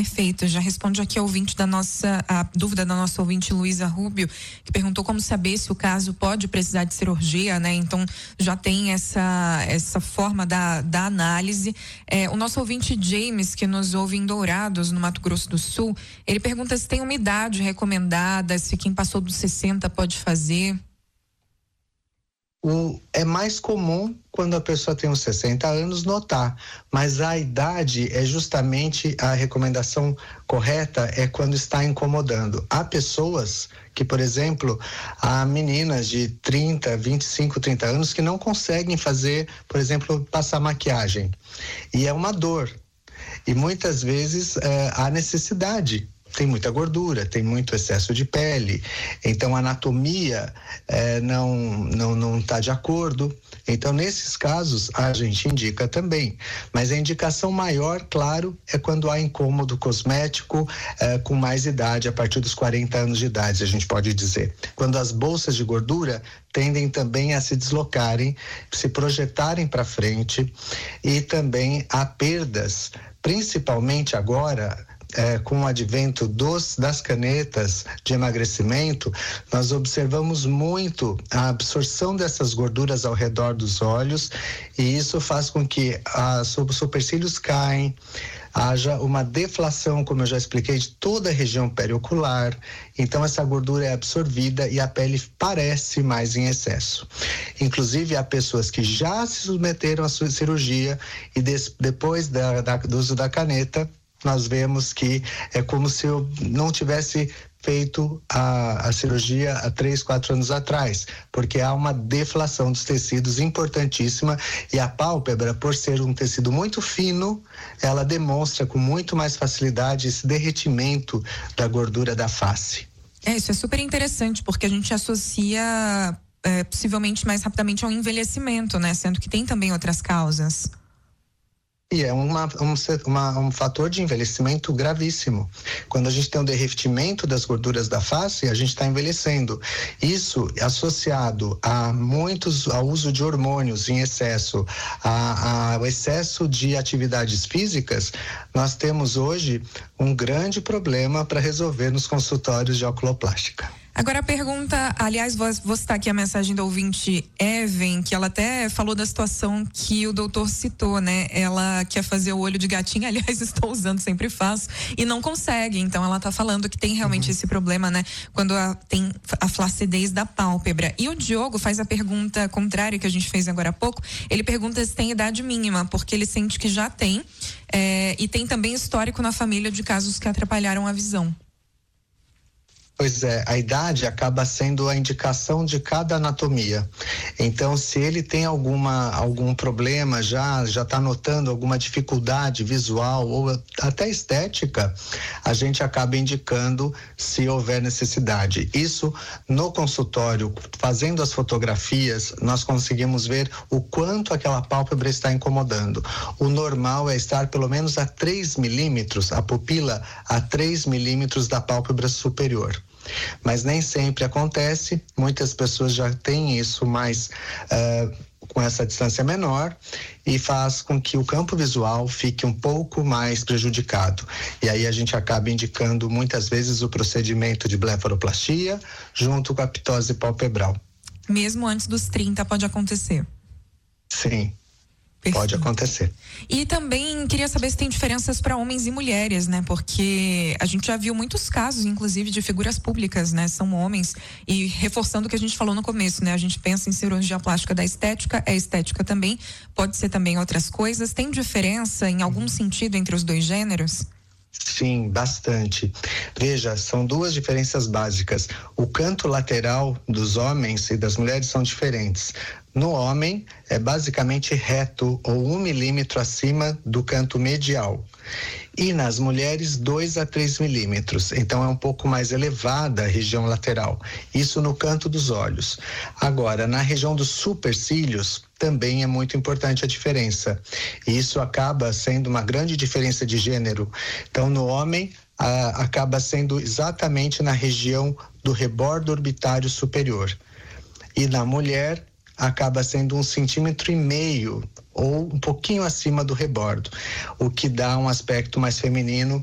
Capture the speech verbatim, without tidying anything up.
Perfeito, já responde aqui ao ouvinte da nossa, a dúvida da nossa ouvinte Luísa Rubio, que perguntou como saber se o caso pode precisar de cirurgia, né? Então já tem essa, essa forma da, da análise. É, o nosso ouvinte James, que nos ouve em Dourados, no Mato Grosso do Sul, ele pergunta se tem uma idade recomendada, se quem passou dos sessenta pode fazer. O, é mais comum quando a pessoa tem uns sessenta anos notar, mas a idade é justamente a recomendação correta, é quando está incomodando. Há pessoas que, por exemplo, há meninas de trinta, vinte e cinco, trinta anos que não conseguem fazer, por exemplo, passar maquiagem. E é uma dor. E muitas vezes é, há necessidade. Tem muita gordura, tem muito excesso de pele, então a anatomia eh, não não não está de acordo. Então nesses casos a gente indica também, mas a indicação maior, claro, é quando há incômodo cosmético eh, com mais idade, a partir dos quarenta anos de idade, a gente pode dizer. Quando as bolsas de gordura tendem também a se deslocarem, se projetarem para frente, e também há perdas, principalmente agora. É, com o advento dos, das canetas de emagrecimento, nós observamos muito a absorção dessas gorduras ao redor dos olhos, e isso faz com que as, os supercílios caem, haja uma deflação, como eu já expliquei, de toda a região periocular. Então essa gordura é absorvida e a pele parece mais em excesso. Inclusive há pessoas que já se submeteram à sua cirurgia e des, depois da, da, do uso da caneta, nós vemos que é como se eu não tivesse feito a, a cirurgia há três, quatro anos atrás, porque há uma deflação dos tecidos importantíssima, e a pálpebra, por ser um tecido muito fino, ela demonstra com muito mais facilidade esse derretimento da gordura da face. É, isso é super interessante, porque a gente associa é, possivelmente mais rapidamente ao envelhecimento, né? Sendo que tem também outras causas. E é uma, um, uma, um fator de envelhecimento gravíssimo. Quando a gente tem um derretimento das gorduras da face, a gente está envelhecendo. Isso associado a muitos, ao uso de hormônios em excesso, a, ao excesso de atividades físicas, nós temos hoje um grande problema para resolver nos consultórios de oculoplástica. Agora a pergunta, aliás, vou, vou citar aqui a mensagem da ouvinte Evan, que ela até falou da situação que o doutor citou, né? Ela quer fazer o olho de gatinho, aliás, estou usando, sempre faço, e não consegue. Então ela tá falando que tem realmente uhum. esse problema, né? Quando a, tem a flacidez da pálpebra. E o Diogo faz a pergunta contrária que a gente fez agora há pouco. Ele pergunta se tem idade mínima, porque ele sente que já tem, é, e tem também histórico na família de casos que atrapalharam a visão. Pois é, a idade acaba sendo a indicação de cada anatomia. Então, se ele tem alguma, algum problema já, já está notando alguma dificuldade visual ou até estética, a gente acaba indicando se houver necessidade. Isso, no consultório, fazendo as fotografias, nós conseguimos ver o quanto aquela pálpebra está incomodando. O normal é estar pelo menos a três milímetros, a pupila a três milímetros da pálpebra superior. Mas nem sempre acontece, muitas pessoas já têm isso mais uh, com essa distância menor, e faz com que o campo visual fique um pouco mais prejudicado. E aí a gente acaba indicando muitas vezes o procedimento de blefaroplastia junto com a ptose palpebral. Mesmo antes dos trinta pode acontecer? Sim. Perfeito. Pode acontecer. E também queria saber se tem diferenças para homens e mulheres, né? Porque a gente já viu muitos casos, inclusive, de figuras públicas, né? São homens, e reforçando o que a gente falou no começo, né? A gente pensa em cirurgia plástica da estética, é estética também, pode ser também outras coisas. Tem diferença em algum sentido entre os dois gêneros? Sim, bastante. Veja, são duas diferenças básicas. O canto lateral dos homens e das mulheres são diferentes. No homem, é basicamente reto ou um milímetro acima do canto medial. E nas mulheres, dois a três milímetros. Então, é um pouco mais elevada a região lateral. Isso no canto dos olhos. Agora, na região dos supercílios, também é muito importante a diferença. E isso acaba sendo uma grande diferença de gênero. Então, no homem, a, acaba sendo exatamente na região do rebordo orbitário superior. E na mulher, acaba sendo um centímetro e meio ou um pouquinho acima do rebordo, o que dá um aspecto mais feminino